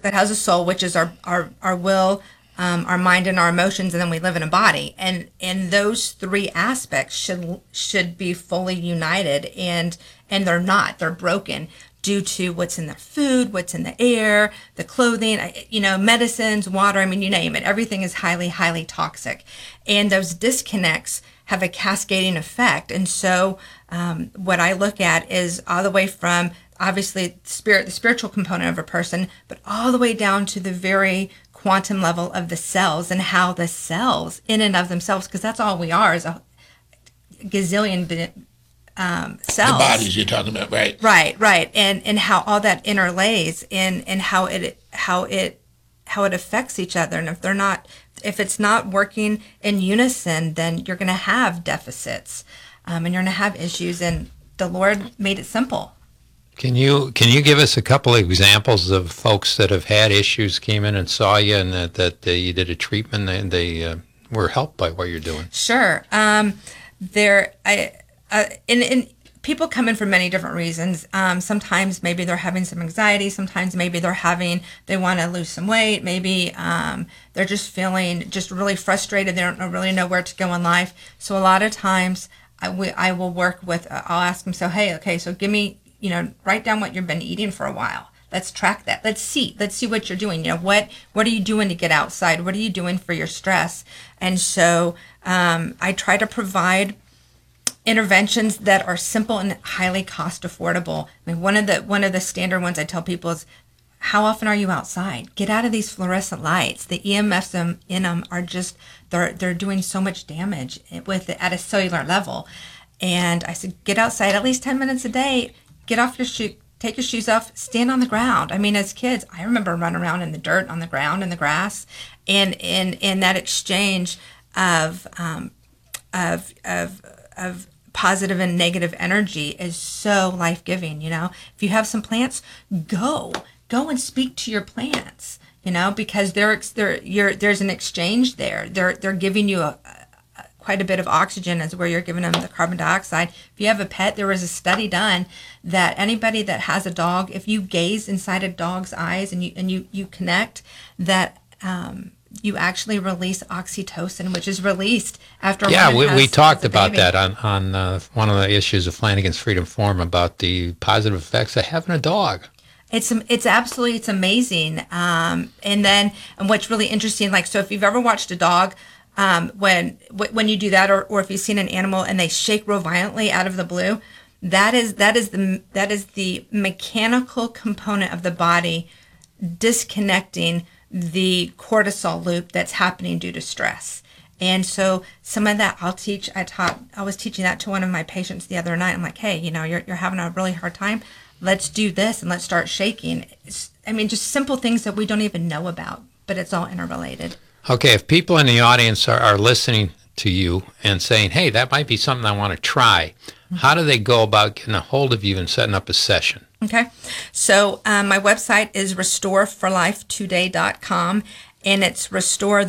a soul, which is our will, our mind, and our emotions, and then we live in a body. And those three aspects should be fully united, and they're not. They're broken due to what's in the food, what's in the air, the clothing, medicines, water. I mean, you name it. Everything is highly, highly toxic. And those disconnects have a cascading effect. And so what I look at is all the way from, obviously, the spiritual component of a person, but all the way down to the very quantum level of the cells, and how the cells in and of themselves, because that's all we are, is a gazillion cells. The bodies you're talking about, right? Right. And how all that interlays, and how it affects each other. And if it's not working in unison, then you're going to have deficits, and you're going to have issues. And the Lord made it simple. Can you give us a couple of examples of folks that have had issues, came in and saw you, and that you did a treatment and they were helped by what you're doing? Sure. People come in for many different reasons. Sometimes maybe they're having some anxiety. Sometimes maybe they want to lose some weight. Maybe they're just feeling just really frustrated. They don't really know where to go in life. So a lot of times I will work with, I'll ask them, so give me, write down what you've been eating for a while. Let's track that. Let's see what you're doing. What are you doing to get outside? What are you doing for your stress? And so I try to provide interventions that are simple and highly cost affordable. I mean, one of the standard ones I tell people is, how often are you outside? Get out of these fluorescent lights. The EMFs in them are just, they're doing so much damage at a cellular level. And I said, get outside at least 10 minutes a day. Get off your shoe. Take your shoes off, stand on the ground. I mean, as kids, I remember running around in the dirt, on the ground, in the grass, and that exchange of positive and negative energy is so life-giving. If you have some plants, go and speak to your plants. Because there's an exchange there. They're giving you quite a bit of oxygen as where you're giving them the carbon dioxide. If you have a pet, there was a study done that anybody that has a dog, if you gaze inside a dog's eyes and you connect, that you actually release oxytocin, which is released after. Yeah, we talked about that on one of the issues of Flanagan's Freedom Forum about the positive effects of having a dog. It's amazing. And what's really interesting, so if you've ever watched a dog, when you do that, or if you've seen an animal and they shake real violently out of the blue, that is the mechanical component of the body disconnecting the cortisol loop that's happening due to stress. And so some of that I was teaching that to one of my patients the other night. I'm like, hey, you're having a really hard time. Let's do this and let's start shaking. Just simple things that we don't even know about, but it's all interrelated. Okay, if people in the audience are listening to you and saying, hey, that might be something I want to try, how do they go about getting a hold of you and setting up a session? Okay, so my website is restoreforlifetoday.com, and it's restore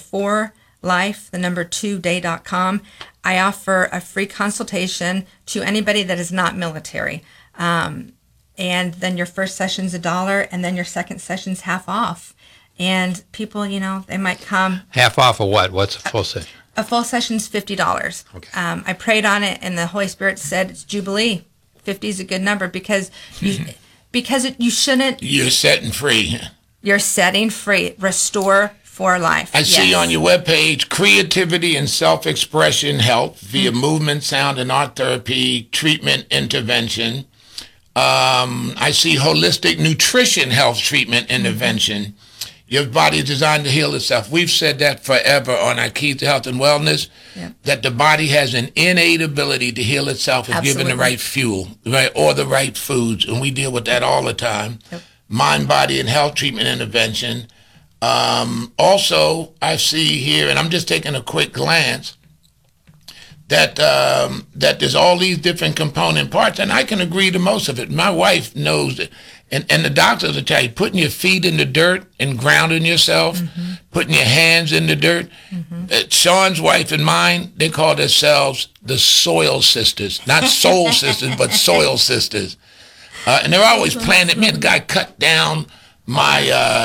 2day.com. I offer a free consultation to anybody that is not military. And then your first session's $1, and then your second session's half off. And people, they might come. Half off of what? What's a full session? A full session's $50. Okay. I prayed on it, and the Holy Spirit said it's Jubilee. 50 is a good number because you shouldn't. You're setting free. You're setting free. Restore for life. I see on your webpage, creativity and self-expression help via movement, sound, and art therapy, treatment, intervention. I see holistic nutrition health treatment intervention. Your body is designed to heal itself. We've said that forever on our Keys to Health and Wellness, that the body has an innate ability to heal itself if given the right fuel, right, or the right foods, and we deal with that all the time. Yep. Mind, body, and health treatment intervention. Also, I see here, and I'm just taking a quick glance, that there's all these different component parts, and I can agree to most of it. My wife knows it. And the doctors will tell you, putting your feet in the dirt and grounding yourself, putting your hands in the dirt. Sean's wife and mine, they call themselves the soil sisters. Not soul sisters, but soil sisters. And they're always planning. Man, the guy cut down my